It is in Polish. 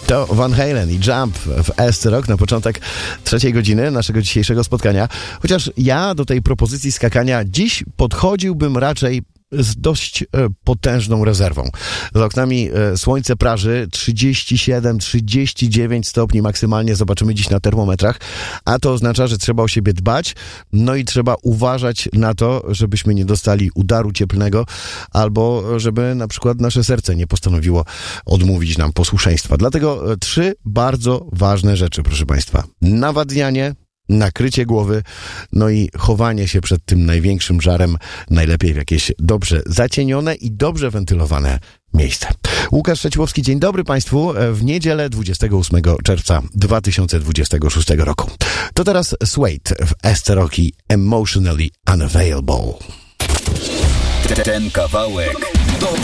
To Van Halen i Jump w SC Rock na początek 3 godziny naszego dzisiejszego spotkania. Chociaż ja do tej propozycji skakania dziś podchodziłbym raczej z dość potężną rezerwą. Za oknami słońce praży, 37-39 stopni maksymalnie zobaczymy dziś na termometrach, a to oznacza, że trzeba o siebie dbać, no i trzeba uważać na to, żebyśmy nie dostali udaru cieplnego, albo żeby na przykład nasze serce nie postanowiło odmówić nam posłuszeństwa. Dlatego 3 bardzo ważne rzeczy, proszę Państwa. Nawadnianie, nakrycie głowy, no i chowanie się przed tym największym żarem, najlepiej w jakieś dobrze zacienione i dobrze wentylowane miejsce. Łukasz Szczeciłowski, dzień dobry Państwu. W niedzielę 28 czerwca 2026 roku. To teraz Suede w SC Rock i Emotionally Unavailable. Ten kawałek